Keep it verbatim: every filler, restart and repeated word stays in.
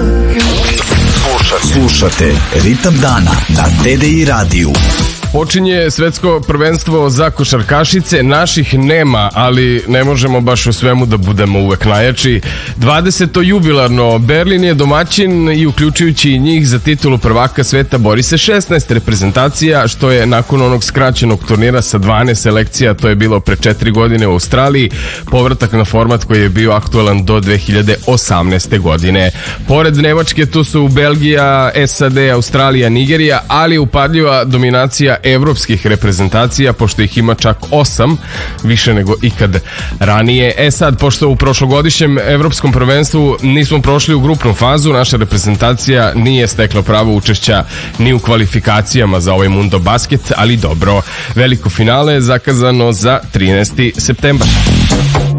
Slušate Ritam dana na T D I radiju. Počinje svetsko prvenstvo za košarkašice, naših nema, ali ne možemo baš u svemu da budemo uvek najjači. dvadeseto jubilarno, Berlin je domaćin i uključujući njih za titulu prvaka sveta bori se šesnaest reprezentacija, što je nakon onog skraćenog turnira sa dvanaest selekcija, to je bilo pre četiri godine u Australiji, povratak na format koji je bio aktualan do dve hiljade osamnaeste. godine. Pored Nemačke tu su Belgija, S A D, Australija, Nigerija, ali upadljiva dominacija evropskih reprezentacija, pošto ih ima čak osam, više nego ikad ranije. E sad, pošto u prošlogodišnjem evropskom prvenstvu nismo prošli u grupnu fazu, naša reprezentacija nije stekla pravo učešća ni u kvalifikacijama za ovaj Mundo Basket, ali dobro, veliko finale je zakazano za trinaesti septembar.